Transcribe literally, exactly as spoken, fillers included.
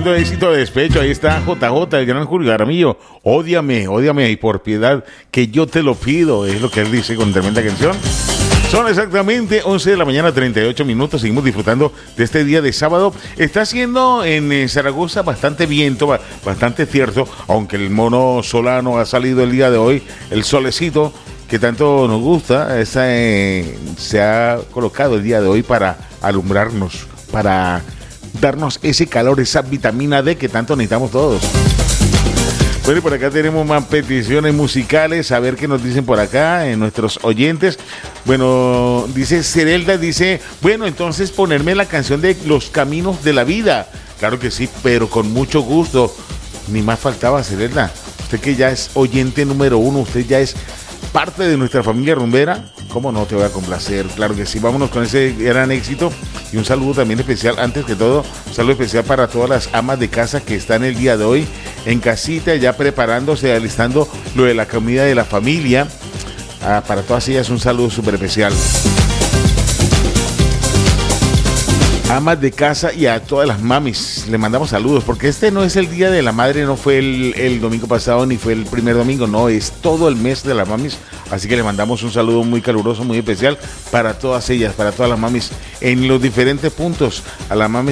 Tremendo éxito de despecho. Ahí está J J, el gran Julio Jaramillo. Ódiame, ódiame y por piedad que yo te lo pido. Es lo que él dice con tremenda canción. Son exactamente once de la mañana, treinta y ocho minutos. Seguimos disfrutando de este día de sábado. Está haciendo en eh, Zaragoza bastante viento, ba- bastante cierto, aunque el mono solano ha salido el día de hoy, el solecito que tanto nos gusta, esa, eh, se ha colocado el día de hoy para alumbrarnos, para darnos ese calor, esa vitamina D que tanto necesitamos todos. Bueno, y por acá tenemos más peticiones musicales, a ver qué nos dicen por acá, en nuestros oyentes. Bueno, dice Cerelda, dice, bueno, entonces ponerme la canción de Los Caminos de la Vida. Claro que sí, pero con mucho gusto. Ni más faltaba, Cerelda. Usted que ya es oyente número uno, usted ya es parte de nuestra familia rumbera. ¿Cómo no te voy a complacer? Claro que sí, vámonos con ese gran éxito. Y un saludo también especial, antes que todo, un saludo especial para todas las amas de casa que están el día de hoy en casita, ya preparándose, alistando lo de la comida de la familia. Ah, para todas ellas un saludo súper especial. Amas de casa y a todas las mamis, le mandamos saludos, porque este no es el Día de la Madre, no fue el, el domingo pasado, ni fue el primer domingo, no, es todo el mes de las mamis, así que le mandamos un saludo muy caluroso, muy especial para todas ellas, para todas las mamis, en los diferentes puntos, a las mamis